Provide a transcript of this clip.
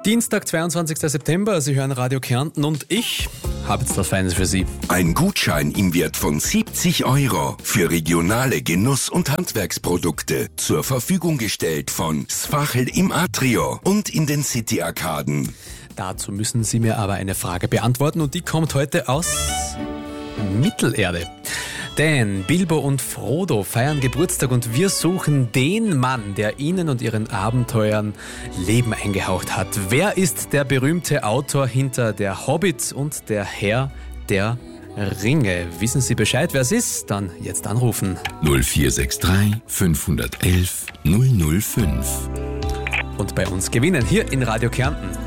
Dienstag, 22. September, Sie hören Radio Kärnten und ich habe jetzt was Feines für Sie. Ein Gutschein im Wert von 70 € für regionale Genuss- und Handwerksprodukte zur Verfügung gestellt von Sfachel im Atrio und in den City-Arkaden. Dazu müssen Sie mir aber eine Frage beantworten und die kommt heute aus Mittelerde. Denn Bilbo und Frodo feiern Geburtstag und wir suchen den Mann, der ihnen und ihren Abenteuern Leben eingehaucht hat. Wer ist der berühmte Autor hinter Der Hobbit und der Herr der Ringe? Wissen Sie Bescheid, wer es ist? Dann jetzt anrufen. 0463 511 005. Und bei uns gewinnen hier in Radio Kärnten.